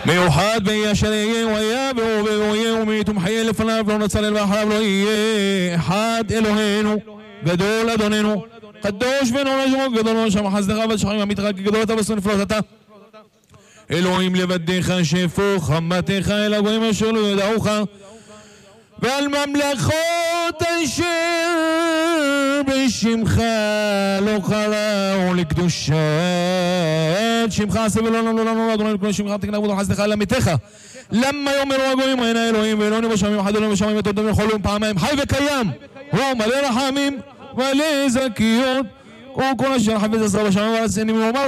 מיוחד ויהיה אשר יהיה והיה ויהיה ומתום חיה לפניו לא נצלל ואחריו לא יהיה אחד אלוהינו גדול אדוננו קדוש ונורא שמו גדול שם חסדך ושכרים המתרק גדול אתה וסון נפלאות אתה אלוהים לבדיך שפוך חמתך אל הגויים אשר לא ידעוך ועל ממלכות אשר בשמך לא קראו לקדושת שמך עשה ולא לנו לנו אדוני לקרוא שמך תקנה עבודו חסדך על עמיתך למה יאמרו הגויים אין האלוהים ואלוהים בשמים אחד אלוהים בשמים ותודם לכל פעמיים חי וקיים הוא מלא רחמים מלא זכיות וכל אשר חפץ עשרה בשמים ועשנים ואומר